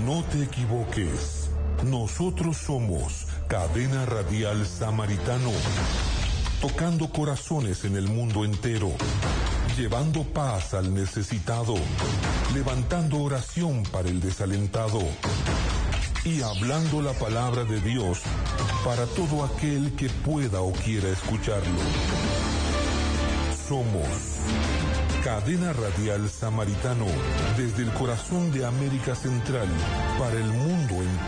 No te equivoques. Nosotros somos Cadena Radial Samaritano, tocando corazones en el mundo entero, llevando paz al necesitado, levantando oración para el desalentado y hablando la palabra de Dios para todo aquel que pueda o quiera escucharlo. Somos Cadena Radial Samaritano, desde el corazón de América Central, para el mundo entero.